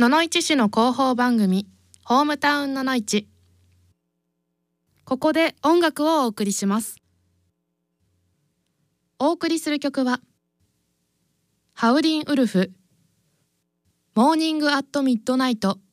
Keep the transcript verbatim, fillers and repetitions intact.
野々市市の広報番組ホームタウン野々市。ここで音楽をお送りします。お送りする曲はハウリンウルフモーニングアットミッドナイト